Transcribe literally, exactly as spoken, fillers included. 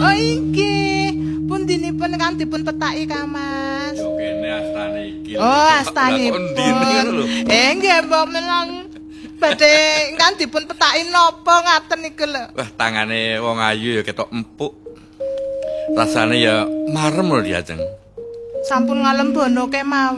Oh inggih, pundinipun kan dipun petaki Kang Mas. Yo kene astane iki. Oh, astanipun. Eh nggih mbok menawi badhe kan dipun petaki napa ngaten niku lho. Wah, tangane wong ayu ya ketok empuk. Rasane ya marem lho Diajeng. Sampun ngalem bono kemawon.